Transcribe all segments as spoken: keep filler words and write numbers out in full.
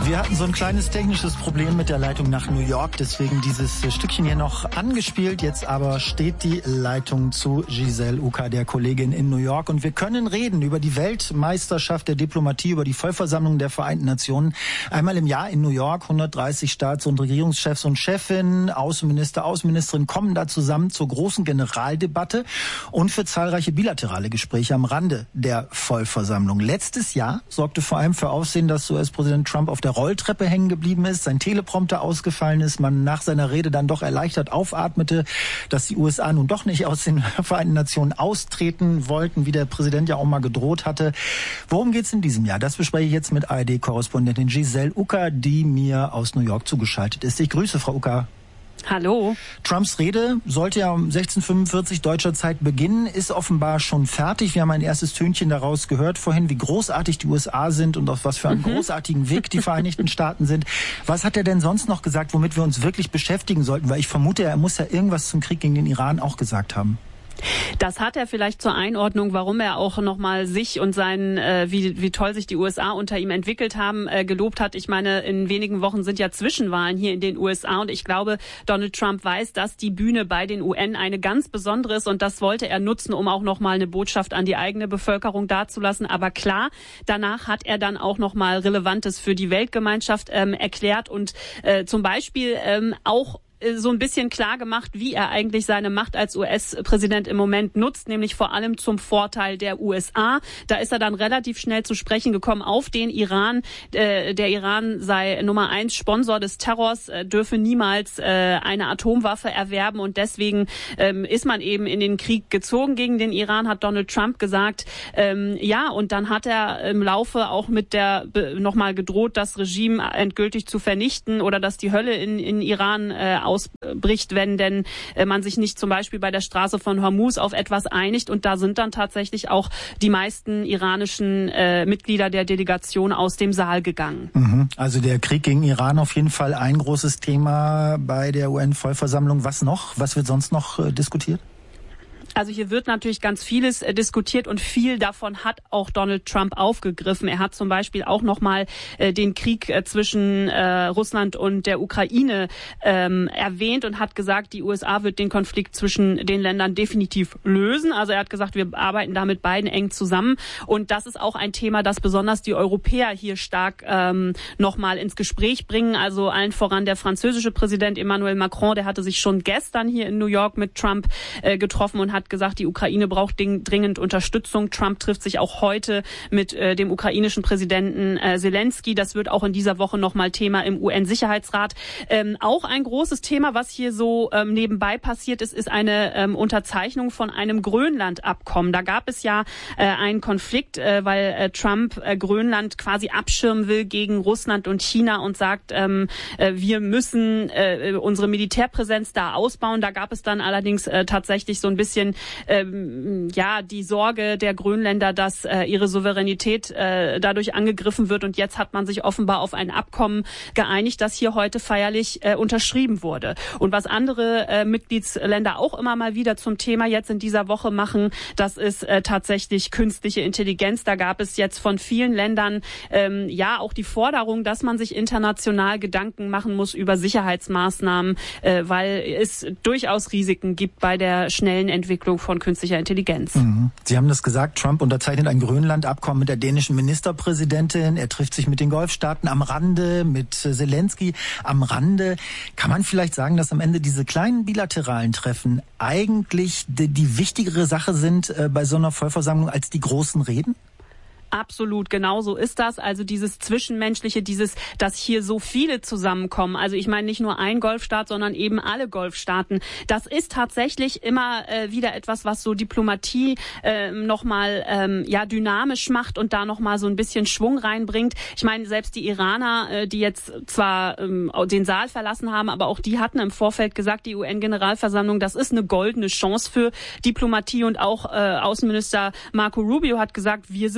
Wir hatten so ein kleines technisches Problem mit der Leitung nach New York, deswegen dieses Stückchen hier noch angespielt. Jetzt aber steht die Leitung zu Giselle Ucker, der Kollegin in New York. Und wir können reden über die Weltmeisterschaft der Diplomatie, über die Vollversammlung der Vereinten Nationen. Einmal im Jahr in New York, hundertdreißig Staats- und Regierungschefs und Chefinnen, Außenminister, Außenministerinnen kommen da zusammen zur großen Generaldebatte und für zahlreiche bilaterale Gespräche am Rande der Vollversammlung. Letztes Jahr sorgte vor allem für Aufsehen, dass U S-Präsident Trump auf der Rolltreppe hängen geblieben ist, sein Teleprompter ausgefallen ist, man nach seiner Rede dann doch erleichtert aufatmete, dass die U S A nun doch nicht aus den Vereinten Nationen austreten wollten, wie der Präsident ja auch mal gedroht hatte. Worum geht's in diesem Jahr? Das bespreche ich jetzt mit A R D-Korrespondentin Giselle Ucker, die mir aus New York zugeschaltet ist. Ich grüße Frau Ucker. Hallo. Trumps Rede sollte ja um sechzehn Uhr fünfundvierzig deutscher Zeit beginnen, ist offenbar schon fertig. Wir haben ein erstes Tönchen daraus gehört vorhin, wie großartig die U S A sind und auf was für einen mhm. großartigen Weg die Vereinigten Staaten sind. Was hat er denn sonst noch gesagt, womit wir uns wirklich beschäftigen sollten? Weil ich vermute, er muss ja irgendwas zum Krieg gegen den Iran auch gesagt haben. Das hat er vielleicht zur Einordnung, warum er auch nochmal sich und sein, äh, wie, wie toll sich die U S A unter ihm entwickelt haben, äh, gelobt hat. Ich meine, in wenigen Wochen sind ja Zwischenwahlen hier in den U S A und ich glaube, Donald Trump weiß, dass die Bühne bei den U N eine ganz besondere ist und das wollte er nutzen, um auch nochmal eine Botschaft an die eigene Bevölkerung dazulassen. Aber klar, danach hat er dann auch nochmal Relevantes für die Weltgemeinschaft ähm, erklärt und äh, zum Beispiel ähm, auch so ein bisschen klar gemacht, wie er eigentlich seine Macht als U S-Präsident im Moment nutzt, nämlich vor allem zum Vorteil der U S A. Da ist er dann relativ schnell zu sprechen gekommen auf den Iran. Äh, der Iran sei Nummer eins Sponsor des Terrors, äh, dürfe niemals äh, eine Atomwaffe erwerben und deswegen ähm, ist man eben in den Krieg gezogen gegen den Iran, hat Donald Trump gesagt. Ähm, ja, und dann hat er im Laufe auch mit der nochmal gedroht, das Regime endgültig zu vernichten oder dass die Hölle in, in Iran äh, ausbricht, wenn denn äh, man sich nicht zum Beispiel bei der Straße von Hormuz auf etwas einigt. Und da sind dann tatsächlich auch die meisten iranischen äh, Mitglieder der Delegation aus dem Saal gegangen. Mhm. Also der Krieg gegen Iran auf jeden Fall ein großes Thema bei der U N-Vollversammlung. Was noch? Was wird sonst noch äh, diskutiert? Also hier wird natürlich ganz vieles äh, diskutiert und viel davon hat auch Donald Trump aufgegriffen. Er hat zum Beispiel auch nochmal äh, den Krieg äh, zwischen äh, Russland und der Ukraine ähm, erwähnt und hat gesagt, die U S A wird den Konflikt zwischen den Ländern definitiv lösen. Also er hat gesagt, wir arbeiten da mit beiden eng zusammen. Und das ist auch ein Thema, das besonders die Europäer hier stark ähm, nochmal ins Gespräch bringen. Also allen voran der französische Präsident Emmanuel Macron, der hatte sich schon gestern hier in New York mit Trump äh, getroffen und hat gesagt, die Ukraine braucht dringend Unterstützung. Trump trifft sich auch heute mit äh, dem ukrainischen Präsidenten äh, Zelensky. Das wird auch in dieser Woche nochmal Thema im U N-Sicherheitsrat. Ähm, auch ein großes Thema, was hier so ähm, nebenbei passiert ist, ist eine ähm, Unterzeichnung von einem Grönland-Abkommen. Da gab es ja äh, einen Konflikt, äh, weil äh, Trump äh, Grönland quasi abschirmen will gegen Russland und China und sagt, ähm, äh, wir müssen äh, unsere Militärpräsenz da ausbauen. Da gab es dann allerdings äh, tatsächlich so ein bisschen ähm, ja die Sorge der Grönländer, dass äh, ihre Souveränität äh, dadurch angegriffen wird. Und jetzt hat man sich offenbar auf ein Abkommen geeinigt, das hier heute feierlich äh, unterschrieben wurde. Und was andere äh, Mitgliedsländer auch immer mal wieder zum Thema jetzt in dieser Woche machen, das ist äh, tatsächlich künstliche Intelligenz. Da gab es jetzt von vielen Ländern ähm, ja auch die Forderung, dass man sich international Gedanken machen muss über Sicherheitsmaßnahmen, äh, weil es durchaus Risiken gibt bei der schnellen Entwicklung von künstlicher Intelligenz. Mhm. Sie haben das gesagt, Trump unterzeichnet ein Grönland-Abkommen mit der dänischen Ministerpräsidentin. Er trifft sich mit den Golfstaaten am Rande, mit Zelensky am Rande. Kann man vielleicht sagen, dass am Ende diese kleinen bilateralen Treffen eigentlich die, die wichtigere Sache sind äh, bei so einer Vollversammlung als die großen Reden? Absolut, genau so ist das. Also dieses Zwischenmenschliche, dieses, dass hier so viele zusammenkommen. Also ich meine nicht nur ein Golfstaat, sondern eben alle Golfstaaten. Das ist tatsächlich immer äh, wieder etwas, was so Diplomatie äh, nochmal ähm, ja, dynamisch macht und da nochmal so ein bisschen Schwung reinbringt. Ich meine, selbst die Iraner, äh, die jetzt zwar ähm, den Saal verlassen haben, aber auch die hatten im Vorfeld gesagt, die U N-Generalversammlung, das ist eine goldene Chance für Diplomatie. Und auch äh, Außenminister Marco Rubio hat gesagt, wir sind durchaus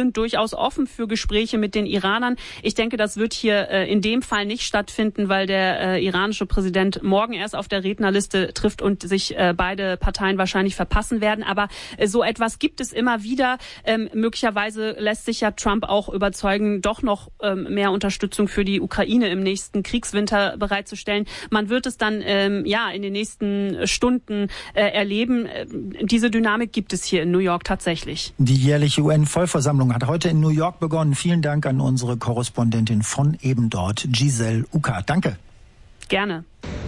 durchaus offen für Gespräche mit den Iranern. Ich denke, das wird hier äh, in dem Fall nicht stattfinden, weil der äh, iranische Präsident morgen erst auf der Rednerliste trifft und sich äh, beide Parteien wahrscheinlich verpassen werden. Aber äh, so etwas gibt es immer wieder. Ähm, möglicherweise lässt sich ja Trump auch überzeugen, doch noch ähm, mehr Unterstützung für die Ukraine im nächsten Kriegswinter bereitzustellen. Man wird es dann ähm, ja in den nächsten Stunden äh, erleben. Äh, diese Dynamik gibt es hier in New York tatsächlich. Die jährliche U N-Vollversammlung hat heute in New York begonnen. Vielen Dank an unsere Korrespondentin von eben dort, Giselle Uka. Danke. Gerne.